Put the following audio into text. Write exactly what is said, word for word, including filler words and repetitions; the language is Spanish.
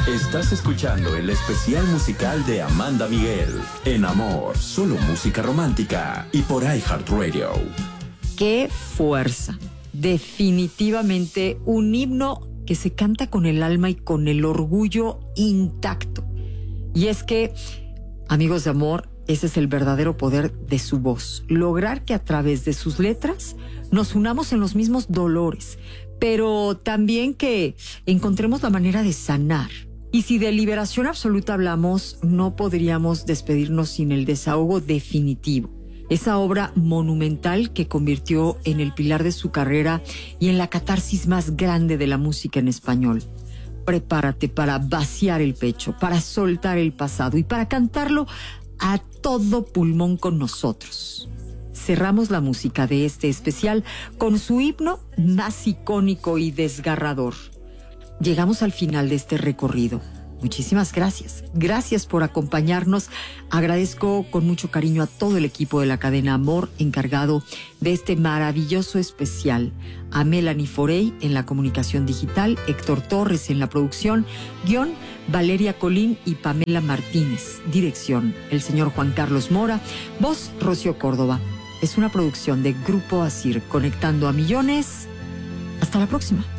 Estás escuchando el especial musical de Amanda Miguel en Amor, solo música romántica y por iHeartRadio. ¡Qué fuerza! Definitivamente un himno que se canta con el alma y con el orgullo intacto. Y es que, amigos de Amor, ese es el verdadero poder de su voz. Lograr que a través de sus letras nos unamos en los mismos dolores, pero también que encontremos la manera de sanar. Y si de liberación absoluta hablamos, no podríamos despedirnos sin el desahogo definitivo. Esa obra monumental que convirtió en el pilar de su carrera y en la catarsis más grande de la música en español. Prepárate para vaciar el pecho, para soltar el pasado y para cantarlo a todo pulmón con nosotros. Cerramos la música de este especial con su himno más icónico y desgarrador. Llegamos al final de este recorrido. Muchísimas gracias. Gracias por acompañarnos. Agradezco con mucho cariño a todo el equipo de la cadena Amor encargado de este maravilloso especial. A Melanie Forey en la comunicación digital, Héctor Torres en la producción, guión Valeria Colín y Pamela Martínez. Dirección, el señor Juan Carlos Mora. Voz, Rocío Córdoba. Es una producción de Grupo Asir, conectando a millones. Hasta la próxima.